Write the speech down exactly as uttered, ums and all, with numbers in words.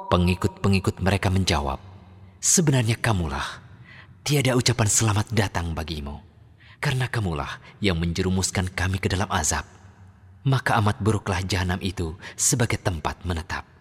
Pengikut-pengikut mereka menjawab, "Sebenarnya kamulah. Tiada ucapan selamat datang bagimu, karena kamulah yang menjerumuskan kami ke dalam azab. Maka amat buruklah jahanam itu sebagai tempat menetap."